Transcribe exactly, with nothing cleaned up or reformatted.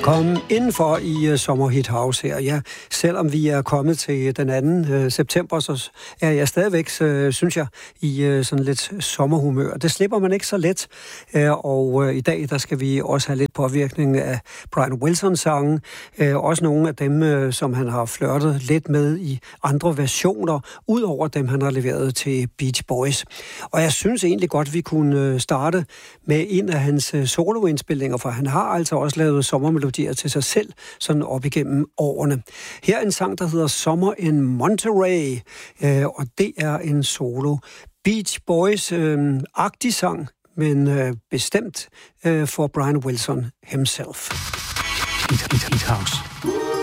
Kom indenfor i uh, Sommerhit House her. Ja, selvom vi er kommet til den anden uh, september, så er jeg stadigvæk, uh, synes jeg, i uh, sådan lidt sommerhumør. Det slipper man ikke så let, uh, og uh, i dag der skal vi også have lidt påvirkning af Brian Wilsons sange. Uh, også nogle af dem, uh, som han har flirtet lidt med i andre versioner, ud over dem, han har leveret til Beach Boys. Og jeg synes egentlig godt, vi kunne starte med en af hans soloindspillinger, for han har altså også lavet sommermelodier til sig selv, sådan op igennem årene. Her er en sang, der hedder Summer in Monterey, øh, og det er en solo Beach Boys-agtig øh, sang, men øh, bestemt øh, for Brian Wilson himself. Hit, hit, hit house.